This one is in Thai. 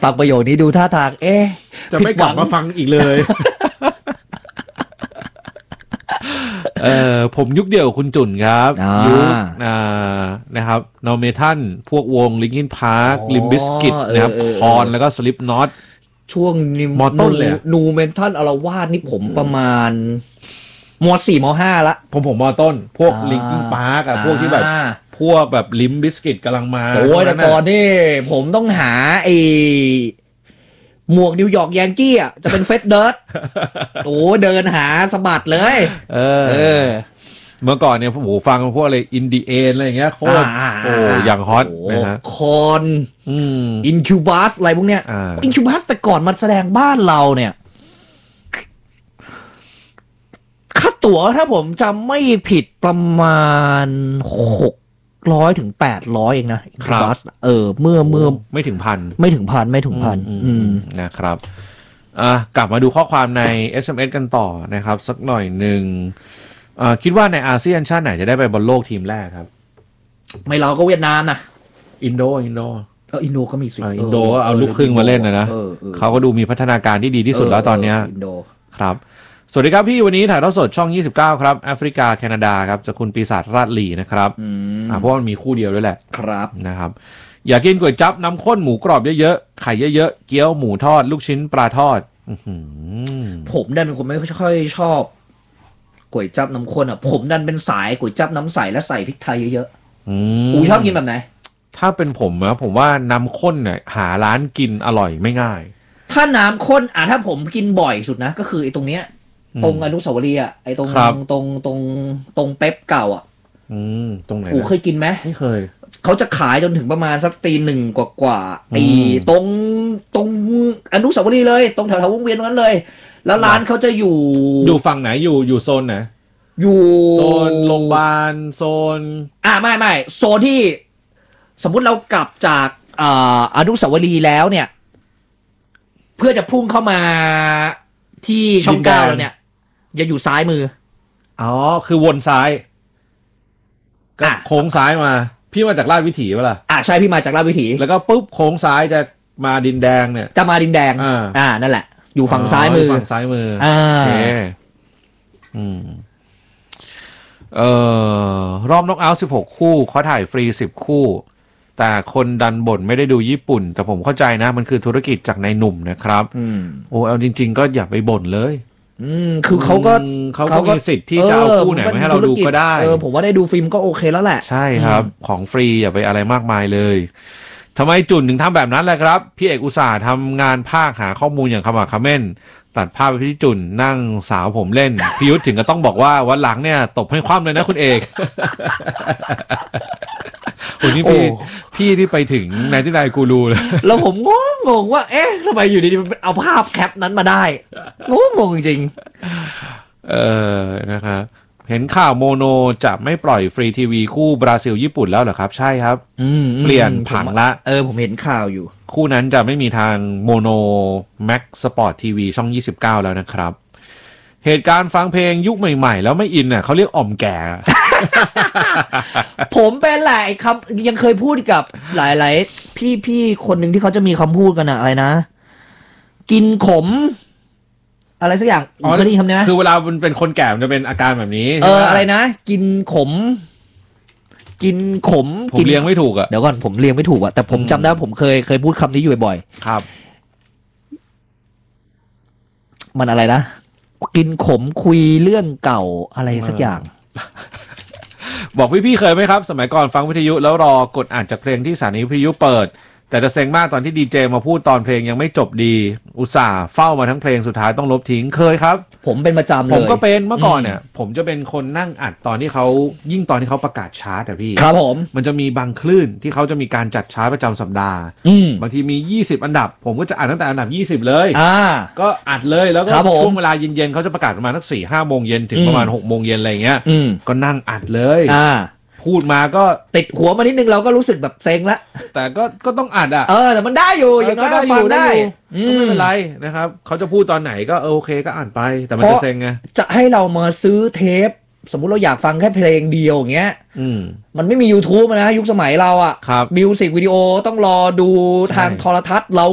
ฟังประโยคนี้ดูท่าทางจะไม่กลับมาฟังอีกเลยผมยุคเดียวกับคุณจุ่นครับยุคนะครับนอร์เมทัลพวกวงลิงคินพาร์คลิมบิสกิตนะครับคอนแล้วก็สลิปน็อตช่วงมอต้นเลยนูเมทัลอารวาสนี่ผมประมาณม.4 ม.5 ละผมม.ต้นพวกลิงคินพาร์คพวกที่แบบพวกแบบลิมบิสกิตกำลังมาโอ้ยแต่ก่อนนี่ผมต้องหาหมวกนิวยอร์กยังกี้อ่ะจะเป็นเฟสเดิร์ดโอ้เดินหาสะบัดเลยเมื่อก่อนเนี่ยผมฟังพวกอะไรอินดีเอนอะไรอย่างเงี้ยโคตรอย่างฮอตนะฮะคอนอินคิวบัสอะไรพวกเนี้ยอินคิวบัสแต่ก่อนมาแสดงบ้านเราเนี่ยค่าตั๋วถ้าผมจำไม่ผิดประมาณ600 ถึง 800เองนะครับเมื่อไม่ถึงพันนะครับกลับมาดูข้อความใน SMS กันต่อนะครับสักหน่อยหนึ่งคิดว่าในอาเซียนชาติไหนจะได้ไปบอลโลกทีมแรกครับไม่เราก็เวียดนามนะอินโดก็มีสิอินโดเอาลูกครึ่งมาเล่นนะเขาก็ดูมีพัฒนาการที่ดีที่สุดแล้วตอนนี้อินโดครับสวัสดีครับพี่วันนี้ถ่ายทอดสดช่อง29ครับแอฟริกาแคนาดาครับจากคุณปีศาจราชหลีนะครับเพราะว่ามันมีคู่เดียวด้วยแหละครับนะครับอยากกินก๋วยจั๊บน้ำข้นหมูกรอบเยอะๆไข่เยอะๆเกี๊ยวหมูทอดลูกชิ้นปลาทอดผมดันเป็นคนไม่ค่อยชอบก๋วยจั๊บน้ำข้นผมดันเป็นสายก๋วยจั๊บน้ำใสและใส่พริกไทยเยอะๆชอบกินแบบไหนถ้าเป็นผมนะผมว่าน้ำข้นเนี่ยหาร้านกินอร่อยไม่ง่ายถ้าน้ำข้นถ้าผมกินบ่อยสุดนะก็คือไอ้ตรงเนี้ยตรงอนุสาวรีย์ไอ้ตรงเป๊ปเก่าตรงไหนเคยกินไหมไม่เคยเขาจะขายจนถึงประมาณสักตี 1กว่าตรงอนุสาวรีย์เลยตรงแถววงเวียนนั้นเลยแล้วร้านเขาจะอยู่ฝั่งไหนอยู่โซนไหนอยู่โซนโรงพยาบาลโซนไม่โซนที่สมมุติเรากลับจากอนุสาวรีย์แล้วเนี่ยเพื่อจะพุ่งเข้ามาที่ช่อง 9แล้วเนี่ยจะอยู่ซ้ายมือคือวนซ้ายก็โค้งซ้ายมาพี่มาจากลาดวิถีป่ะล่ะใช่พี่มาจากลาดวิถีแล้วก็ปุ๊บโค้งซ้ายจะมาดินแดงเนี่ยจะมาดินแดงนั่นแหละอยู่ฝั่งซ้ายมือฝั่งซ้ายมือโอเครอบน็อกเอาท์16คู่เขาถ่ายฟรี10คู่แต่คนดันบ่นไม่ได้ดูญี่ปุ่นแต่ผมเข้าใจนะมันคือธุรกิจจากนายหนุ่มนะครับเอาจริงๆก็อย่าไปบ่นเลยคือเขาก็มีสิทธิ์ที่จะเอาคู่ไหนมาให้เราดูก็ได้ผมว่าได้ดูฟิล์มก็โอเคแล้วแหละใช่ครับของฟรีอย่าไปอะไรมากมายเลยทำไมจุ่นถึงทำแบบนั้นแหละครับพี่เอกอุตส่าห์ทำงานภาคหาข้อมูลอย่างขมักเขม้นตัดภาพไปที่จุ่นนั่งสาวผมเล่นพี่ยุทธถึงก็ต้องบอกว่าวันหลังเนี่ยตบให้คว่ำเลยนะคุณเอกวันนี้พี่ที่ไปถึงนายที่นายกูรูเลยแล้วผมงงว่าทำไมอยู่ดีๆเอาภาพแคปนั้นมาได้งงจริงนะครับเห็นข่าวโมโนจะไม่ปล่อยฟรีทีวีคู่บราซิลญี่ปุ่นแล้วเหรอครับใช่ครับเปลี่ยนผังละผมเห็นข่าวอยู่คู่นั้นจะไม่มีทางโมโนแม็กสปอร์ตทีวีช่อง29แล้วนะครับเหตุการณ์ฟังเพลงยุคใหม่ๆแล้วไม่อินเขาเรียกอ่อมแก่ผมเป็นหลายคำยังเคยพูดกับหลายพี่คนหนึ่งที่เขาจะมีคำพูดกันอะไรนะกินขมอะไรสักอย่างเคยได้ยินคำนี้ไหมคือเวลามันเป็นคนแก่มันจะเป็นอาการแบบนี้อะไรนะกินขมผมเรียงไม่ถูกเดี๋ยวก่อนผมเรียงไม่ถูกแต่ผมจำได้ผมเคยพูดคำนี้อยู่บ่อยๆครับมันอะไรนะกินขมคุยเรื่องเก่าอะไรสักอย่างบอกพี่ๆเคยไหมครับสมัยก่อนฟังวิทยุแล้วรอกดอ่านจากเพลงที่สถานีวิทยุเปิดแต่จะเซ็งมากตอนที่ดีเจมาพูดตอนเพลงยังไม่จบดีอุตส่าห์เฝ้ามาทั้งเพลงสุดท้ายต้องลบทิ้งเคยครับผมเป็นประจำเลยผมก็เป็นเมื่อก่อนเนี่ยผมจะเป็นคนนั่งอัดตอนที่เขายิ่งตอนที่เขาประกาศชาร์ตพี่ครับผมมันจะมีบางคลื่นที่เขาจะมีการจัดชาร์ตประจำสัปดาห์บางทีมี20อันดับผมก็จะอ่านตั้งแต่อันดับ20เลยก็อัดเลยแล้วก็ช่วงเวลาเย็นๆเขาจะประกาศประมาณสัก 4-5 โมงเย็นถึงประมาณ 6 โมงเย็นอะไรเงี้ยก็นั่งอัดเลยพูดมาก็ติดหัวมานิดนึงเราก็รู้สึกแบบเซ็งละแต่ก็ต้องอัดแต่มันได้อยู่อย่างน้อยก็ฟังได้ไม่เป็นไรนะครับเขาจะพูดตอนไหนก็โอเคก็อ่านไปแต่มันจะเซ็งไงจะให้เรามาซื้อเทปสมมุติเราอยากฟังแค่เพลงเดียวอย่างเงี้ยมันไม่มี YouTube นะยุคสมัยเรามิวสิกวิดีโอต้องรอดูทางโทรทัศน์เรา